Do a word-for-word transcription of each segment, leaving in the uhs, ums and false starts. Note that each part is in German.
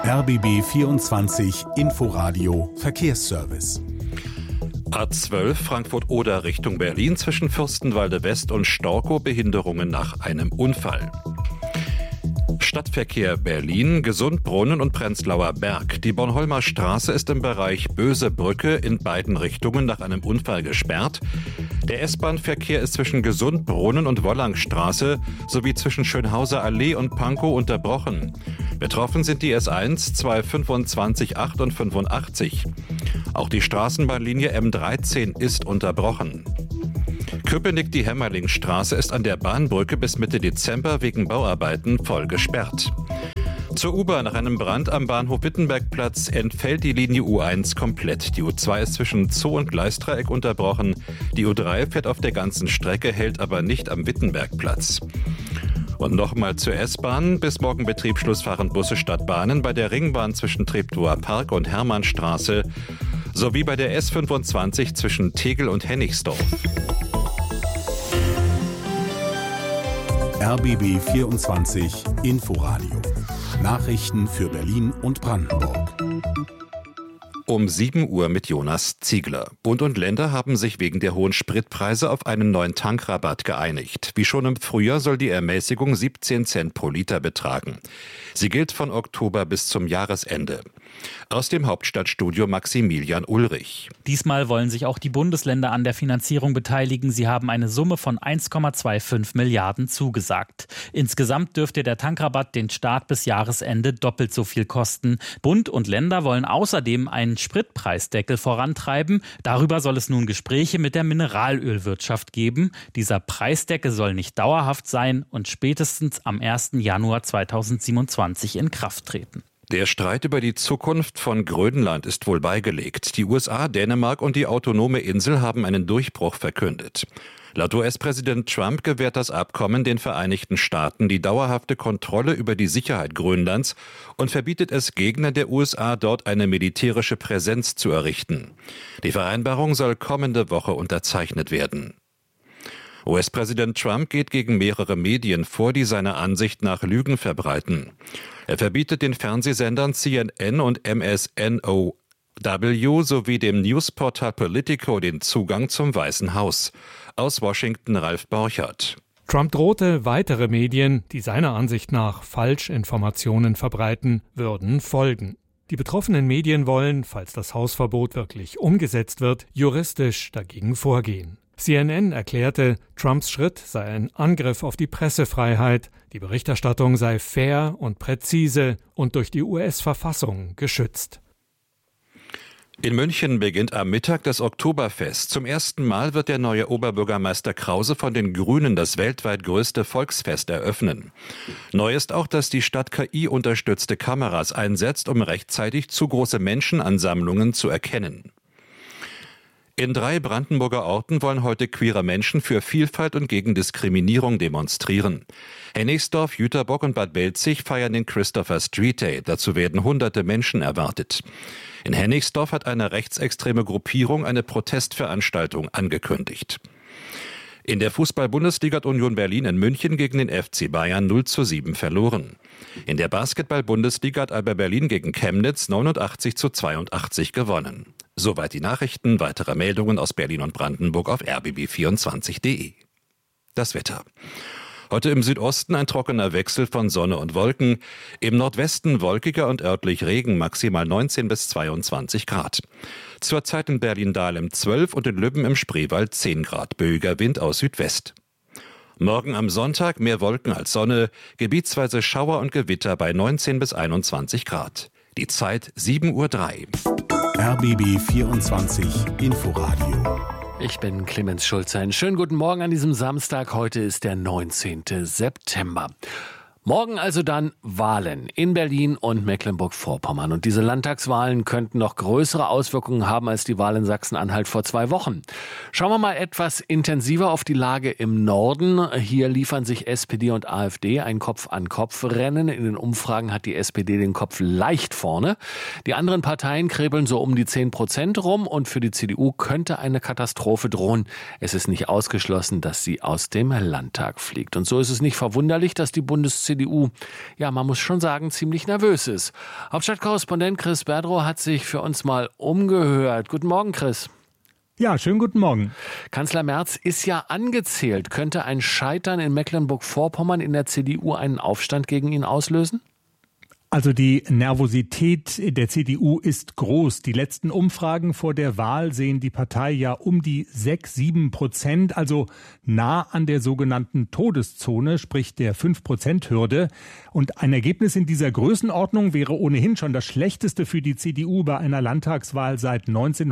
R B B vierundzwanzig Inforadio Verkehrsservice. A zwölf Frankfurt-Oder Richtung Berlin zwischen Fürstenwalde West und Storkow Behinderungen nach einem Unfall. Stadtverkehr Berlin, Gesundbrunnen und Prenzlauer Berg. Die Bornholmer Straße ist im Bereich Böse Brücke in beiden Richtungen nach einem Unfall gesperrt. Der S-Bahn-Verkehr ist zwischen Gesundbrunnen und Wollangstraße sowie zwischen Schönhauser Allee und Pankow unterbrochen. Betroffen sind die S eins, zwei fünfundzwanzig, acht und fünfundachtzig. Auch die Straßenbahnlinie M dreizehn ist unterbrochen. Köpenick, die Hämmerlingstraße ist an der Bahnbrücke bis Mitte Dezember wegen Bauarbeiten voll gesperrt. Zur U-Bahn nach einem Brand am Bahnhof Wittenbergplatz entfällt die Linie U eins komplett. Die U zwei ist zwischen Zoo und Gleisdreieck unterbrochen. Die U drei fährt auf der ganzen Strecke, hält aber nicht am Wittenbergplatz. Und nochmal zur S-Bahn. Bis morgen Betriebsschluss fahren Busse statt Bahnen bei der Ringbahn zwischen Treptower Park und Hermannstraße sowie bei der S fünfundzwanzig zwischen Tegel und Hennigsdorf. R B B vierundzwanzig Inforadio. Nachrichten für Berlin und Brandenburg. Um sieben Uhr mit Jonas Ziegler. Bund und Länder haben sich wegen der hohen Spritpreise auf einen neuen Tankrabatt geeinigt. Wie schon im Frühjahr soll die Ermäßigung siebzehn Cent pro Liter betragen. Sie gilt von Oktober bis zum Jahresende. Aus dem Hauptstadtstudio Maximilian Ulrich. Diesmal wollen sich auch die Bundesländer an der Finanzierung beteiligen. Sie haben eine Summe von eins Komma fünfundzwanzig Milliarden zugesagt. Insgesamt dürfte der Tankrabatt den Start bis Jahresende doppelt so viel kosten. Bund und Länder wollen außerdem einen Spritpreisdeckel vorantreiben. Darüber soll es nun Gespräche mit der Mineralölwirtschaft geben. Dieser Preisdeckel soll nicht dauerhaft sein und spätestens am ersten Januar zweitausendsiebenundzwanzig in Kraft treten. Der Streit über die Zukunft von Grönland ist wohl beigelegt. Die U S A, Dänemark und die autonome Insel haben einen Durchbruch verkündet. Laut U S-Präsident Trump gewährt das Abkommen den Vereinigten Staaten die dauerhafte Kontrolle über die Sicherheit Grönlands und verbietet es Gegnern der U S A, dort eine militärische Präsenz zu errichten. Die Vereinbarung soll kommende Woche unterzeichnet werden. U S-Präsident Trump geht gegen mehrere Medien vor, die seiner Ansicht nach Lügen verbreiten. Er verbietet den Fernsehsendern C N N und M S N O W sowie dem Newsportal Politico den Zugang zum Weißen Haus. Aus Washington Ralf Borchert. Trump drohte, weitere Medien, die seiner Ansicht nach Falschinformationen verbreiten, würden folgen. Die betroffenen Medien wollen, falls das Hausverbot wirklich umgesetzt wird, juristisch dagegen vorgehen. C N N erklärte, Trumps Schritt sei ein Angriff auf die Pressefreiheit, die Berichterstattung sei fair und präzise und durch die U S-Verfassung geschützt. In München beginnt am Mittag das Oktoberfest. Zum ersten Mal wird der neue Oberbürgermeister Krause von den Grünen das weltweit größte Volksfest eröffnen. Neu ist auch, dass die Stadt K I-unterstützte Kameras einsetzt, um rechtzeitig zu große Menschenansammlungen zu erkennen. In drei Brandenburger Orten wollen heute queere Menschen für Vielfalt und gegen Diskriminierung demonstrieren. Hennigsdorf, Jüterbock und Bad Belzig feiern den Christopher Street Day. Dazu werden hunderte Menschen erwartet. In Hennigsdorf hat eine rechtsextreme Gruppierung eine Protestveranstaltung angekündigt. In der Fußball-Bundesliga hat Union Berlin in München gegen den F C Bayern null zu sieben verloren. In der Basketball-Bundesliga hat Alba Berlin gegen Chemnitz neunundachtzig zu zweiundachtzig gewonnen. Soweit die Nachrichten. Weitere Meldungen aus Berlin und Brandenburg auf r b b vierundzwanzig punkt de. Das Wetter. Heute im Südosten ein trockener Wechsel von Sonne und Wolken. Im Nordwesten wolkiger und örtlich Regen, maximal neunzehn bis zweiundzwanzig Grad. Zurzeit in Berlin-Dahlem zwölf und in Lübben im Spreewald zehn Grad. Böiger Wind aus Südwest. Morgen am Sonntag mehr Wolken als Sonne, gebietsweise Schauer und Gewitter bei neunzehn bis einundzwanzig Grad. Die Zeit sieben Uhr drei. R B B vierundzwanzig Inforadio. Ich bin Clemens Schulze. Einen schönen guten Morgen an diesem Samstag. Heute ist der neunzehnten September. Morgen also dann Wahlen in Berlin und Mecklenburg-Vorpommern. Und diese Landtagswahlen könnten noch größere Auswirkungen haben als die Wahl in Sachsen-Anhalt vor zwei Wochen. Schauen wir mal etwas intensiver auf die Lage im Norden. Hier liefern sich S P D und AfD ein Kopf-an-Kopf-Rennen. In den Umfragen hat die S P D den Kopf leicht vorne. Die anderen Parteien kribbeln so um die zehn Prozent rum. Und für die C D U könnte eine Katastrophe drohen. Es ist nicht ausgeschlossen, dass sie aus dem Landtag fliegt. Und so ist es nicht verwunderlich, dass die Bundes C D U, ja, man muss schon sagen, ziemlich nervös ist. Hauptstadtkorrespondent Chris Berdrow hat sich für uns mal umgehört. Guten Morgen, Chris. Ja, schönen guten Morgen. Kanzler Merz ist ja angezählt. Könnte ein Scheitern in Mecklenburg-Vorpommern in der C D U einen Aufstand gegen ihn auslösen? Also die Nervosität der C D U ist groß. Die letzten Umfragen vor der Wahl sehen die Partei ja um die sechs, sieben Prozent, also nah an der sogenannten Todeszone, sprich der fünf Prozent Hürde. Und ein Ergebnis in dieser Größenordnung wäre ohnehin schon das schlechteste für die C D U bei einer Landtagswahl seit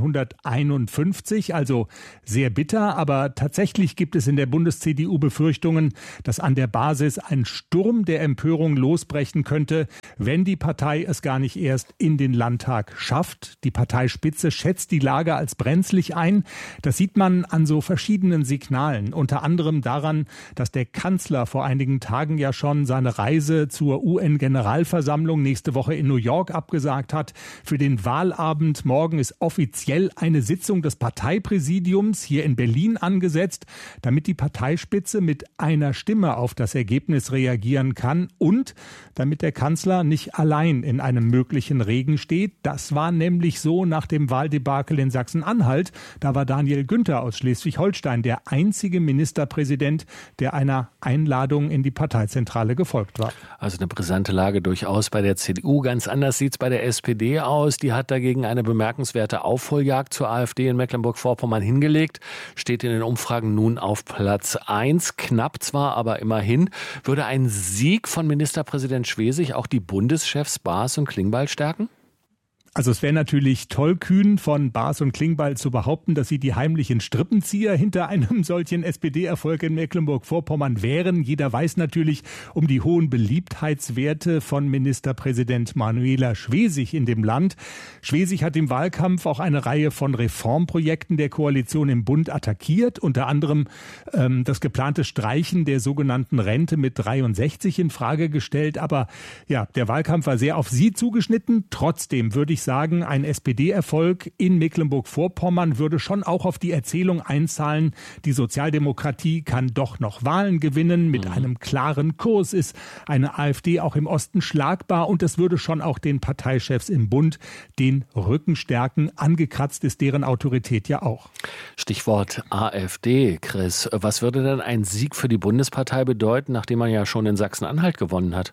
neunzehnhunderteinundfünfzig, also sehr bitter. Aber tatsächlich gibt es in der Bundes-C D U Befürchtungen, dass an der Basis ein Sturm der Empörung losbrechen könnte, wenn die Partei es gar nicht erst in den Landtag schafft. Die Parteispitze schätzt die Lage als brenzlig ein. Das sieht man an so verschiedenen Signalen. Unter anderem daran, dass der Kanzler vor einigen Tagen ja schon seine Reise zur U N-Generalversammlung nächste Woche in New York abgesagt hat. Für den Wahlabend morgen ist offiziell eine Sitzung des Parteipräsidiums hier in Berlin angesetzt, damit die Parteispitze mit einer Stimme auf das Ergebnis reagieren kann und damit der Kanzler nicht allein in einem möglichen Regen steht. Das war nämlich so nach dem Wahldebakel in Sachsen-Anhalt. Da war Daniel Günther aus Schleswig-Holstein der einzige Ministerpräsident, der einer Einladung in die Parteizentrale gefolgt war. Also eine brisante Lage durchaus bei der C D U. Ganz anders sieht es bei der S P D aus. Die hat dagegen eine bemerkenswerte Aufholjagd zur AfD in Mecklenburg-Vorpommern hingelegt. Steht in den Umfragen nun auf Platz eins. Knapp zwar, aber immerhin. Würde ein Sieg von Ministerpräsident Schwesig auch die Bundeschefs Baas und Klingbeil stärken? Also es wäre natürlich tollkühn von Baas und Klingbeil zu behaupten, dass sie die heimlichen Strippenzieher hinter einem solchen S P D-Erfolg in Mecklenburg-Vorpommern wären. Jeder weiß natürlich um die hohen Beliebtheitswerte von Ministerpräsident Manuela Schwesig in dem Land. Schwesig hat im Wahlkampf auch eine Reihe von Reformprojekten der Koalition im Bund attackiert, unter anderem ähm, das geplante Streichen der sogenannten Rente mit dreiundsechzig in Frage gestellt. Aber ja, der Wahlkampf war sehr auf sie zugeschnitten. Trotzdem würde ich sagen, ein S P D-Erfolg in Mecklenburg-Vorpommern würde schon auch auf die Erzählung einzahlen, die Sozialdemokratie kann doch noch Wahlen gewinnen. Mit mhm. einem klaren Kurs ist eine AfD auch im Osten schlagbar und das würde schon auch den Parteichefs im Bund den Rücken stärken. Angekratzt ist deren Autorität ja auch. Stichwort AfD, Chris. Was würde denn ein Sieg für die Bundespartei bedeuten, nachdem man ja schon in Sachsen-Anhalt gewonnen hat?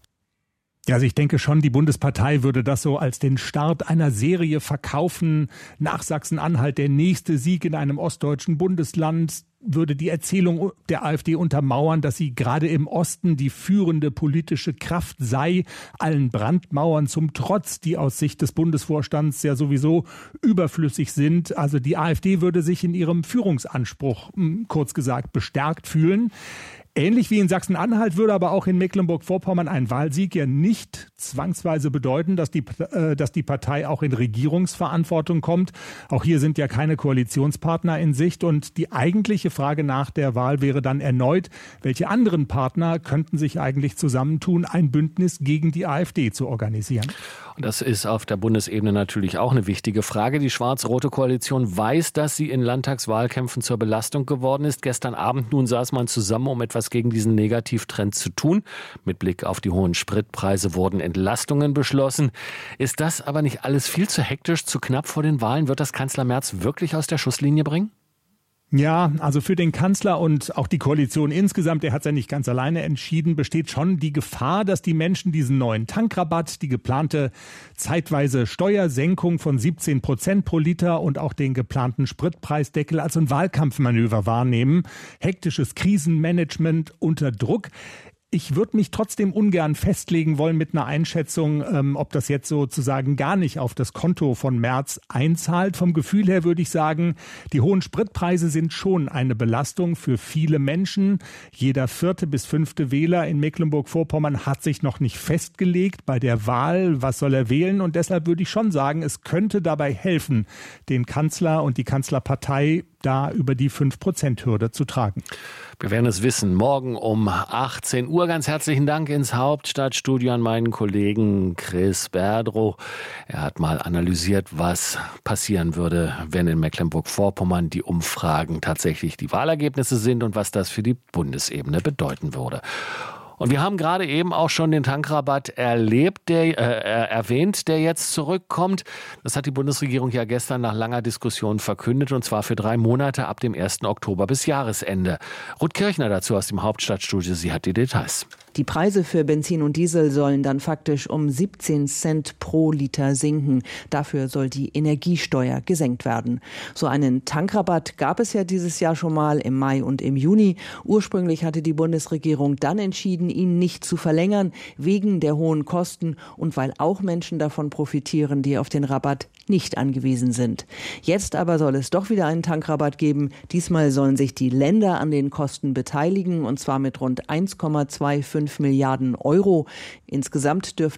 Ja, also ich denke schon, die Bundespartei würde das so als den Start einer Serie verkaufen. Nach Sachsen-Anhalt der nächste Sieg in einem ostdeutschen Bundesland würde die Erzählung der AfD untermauern, dass sie gerade im Osten die führende politische Kraft sei, allen Brandmauern zum Trotz, die aus Sicht des Bundesvorstands ja sowieso überflüssig sind. Also die AfD würde sich in ihrem Führungsanspruch, kurz gesagt, bestärkt fühlen. Ähnlich wie in Sachsen-Anhalt würde aber auch in Mecklenburg-Vorpommern ein Wahlsieg ja nicht zwangsweise bedeuten, dass die, äh, dass die Partei auch in Regierungsverantwortung kommt. Auch hier sind ja keine Koalitionspartner in Sicht. Und die eigentliche Frage nach der Wahl wäre dann erneut, welche anderen Partner könnten sich eigentlich zusammentun, ein Bündnis gegen die AfD zu organisieren? Und das ist auf der Bundesebene natürlich auch eine wichtige Frage. Die schwarz-rote Koalition weiß, dass sie in Landtagswahlkämpfen zur Belastung geworden ist. Gestern Abend nun saß man zusammen, um etwas gegen diesen Negativtrend zu tun. Mit Blick auf die hohen Spritpreise wurden Entlastungen beschlossen. Ist das aber nicht alles viel zu hektisch, zu knapp vor den Wahlen? Wird das Kanzler Merz wirklich aus der Schusslinie bringen? Ja, also für den Kanzler und auch die Koalition insgesamt, der hat es ja nicht ganz alleine entschieden, besteht schon die Gefahr, dass die Menschen diesen neuen Tankrabatt, die geplante zeitweise Steuersenkung von siebzehn Prozent pro Liter und auch den geplanten Spritpreisdeckel als ein Wahlkampfmanöver wahrnehmen. Hektisches Krisenmanagement unter Druck. Ich würde mich trotzdem ungern festlegen wollen mit einer Einschätzung, ähm, ob das jetzt sozusagen gar nicht auf das Konto von Merz einzahlt. Vom Gefühl her würde ich sagen, die hohen Spritpreise sind schon eine Belastung für viele Menschen. Jeder vierte bis fünfte Wähler in Mecklenburg-Vorpommern hat sich noch nicht festgelegt bei der Wahl, was soll er wählen. Und deshalb würde ich schon sagen, es könnte dabei helfen, den Kanzler und die Kanzlerpartei da über die fünf Prozent Hürde zu tragen. Wir werden es wissen. Morgen um achtzehn Uhr. Ganz herzlichen Dank ins Hauptstadtstudio an meinen Kollegen Chris Berdrow. Er hat mal analysiert, was passieren würde, wenn in Mecklenburg-Vorpommern die Umfragen tatsächlich die Wahlergebnisse sind und was das für die Bundesebene bedeuten würde. Und wir haben gerade eben auch schon den Tankrabatt erlebt, der, äh, erwähnt, der jetzt zurückkommt. Das hat die Bundesregierung ja gestern nach langer Diskussion verkündet, und zwar für drei Monate ab dem ersten Oktober bis Jahresende. Ruth Kirchner dazu aus dem Hauptstadtstudio, sie hat die Details. Die Preise für Benzin und Diesel sollen dann faktisch um siebzehn Cent pro Liter sinken. Dafür soll die Energiesteuer gesenkt werden. So einen Tankrabatt gab es ja dieses Jahr schon mal im Mai und im Juni. Ursprünglich hatte die Bundesregierung dann entschieden, ihn nicht zu verlängern, wegen der hohen Kosten und weil auch Menschen davon profitieren, die auf den Rabatt nicht angewiesen sind. Jetzt aber soll es doch wieder einen Tankrabatt geben. Diesmal sollen sich die Länder an den Kosten beteiligen, und zwar mit rund eins Komma fünfundzwanzig Milliarden Euro. Insgesamt dürften